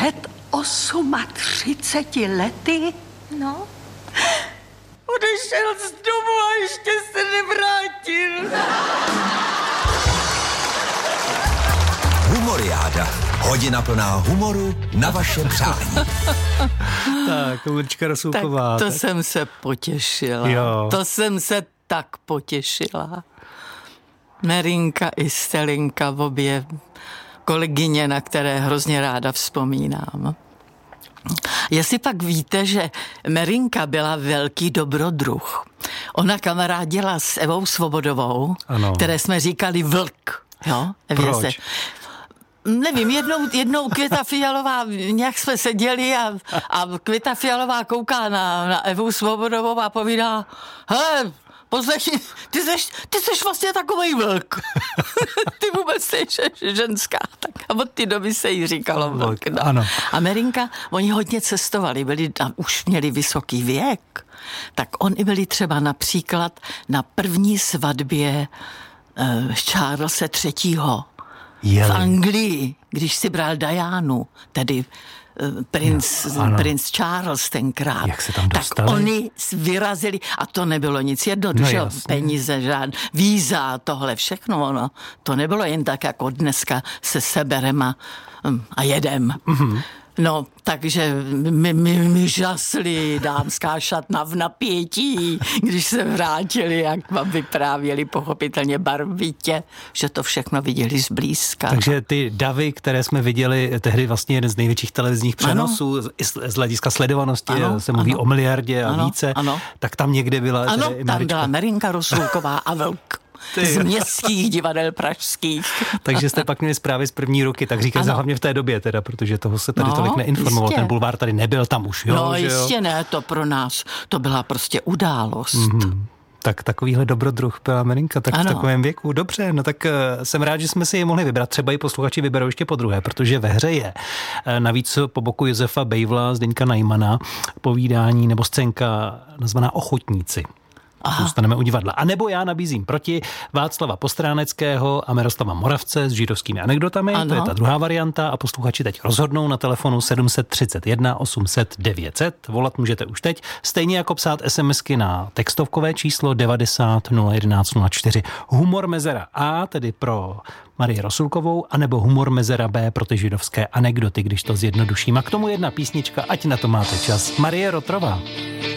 před 38 lety? No. Odešel z domu a ještě se nevrátil. Humoriáda. Hodina plná humoru na vaše přání. Tak, Ulrička Rosůlková. Tak to jsem se potěšila. Jo. To jsem se tak potěšila. Merinka i Stelinka, obě kolegyně, na které hrozně ráda vzpomínám. Jestli pak víte, že Merinka byla velký dobrodruh. Ona kamarádila s Evou Svobodovou, ano. Které jsme říkali vlk. Jo? Proč? Nevím, jednou Květa Fialová, nějak jsme seděli a Květa Fialová kouká na Evu Svobodovou a povídá, hele, poslechni, ty seš vlastně takovej vlk. Ty vůbec nejsi ženská. Tak a od té doby se jí říkalo vlk. No. Ano. A Merinka, oni hodně cestovali, už měli vysoký věk, tak oni byli třeba například na první svatbě Charlese III. V Anglii, když si bral Dianu, tedy princ Charles tenkrát, jak se tam dostali? Tak oni vyrazili, a to nebylo nic jednoduššího, peníze, žádné víza, tohle všechno, ono, to nebylo jen tak, jako dneska se seberem a jedem. Mm-hmm. No, takže my žasli, dámská šatna v napětí, když se vrátili, jak vám vyprávěli pochopitelně barvitě, že to všechno viděli zblízka. Takže ty davy, které jsme viděli, tehdy vlastně jeden z největších televizních přenosů, z hlediska sledovanosti, se mluví o miliardě a více, tak tam někde byla... Ano, tam byla Merinka Rosůlková a vlk. Z městských divadel pražských. Takže jste pak měli zprávy z první ruky, tak říkají hlavně v té době teda, protože toho se tady tolik neinformoval. Jistě. Ten bulvár tady nebyl tam už, jo? No jistě ne, to pro nás, to byla prostě událost. Mm-hmm. Tak takovýhle dobrodruh byla Merinka, tak v takovém věku. Dobře, no tak jsem rád, že jsme si je mohli vybrat. Třeba i posluchači vyberou ještě podruhé, protože ve hře je navíc po boku Josefa Bejvla, Zdeňka Najmana, povídání nebo scénka nazvaná Ochotníci. Zůstaneme u divadla. A nebo já nabízím proti Václava Postráneckého a Miroslava Moravce s židovskými anekdotami. To je ta druhá varianta a posluchači teď rozhodnou na telefonu 731 800 900. Volat můžete už teď. Stejně jako psát SMSky na textovkové číslo 90 011 04. Humor mezera A, tedy pro Marii Rosůlkovou, anebo humor mezera B pro ty židovské anekdoty, když to zjednoduším. A k tomu jedna písnička, ať na to máte čas. Marie Rotrová.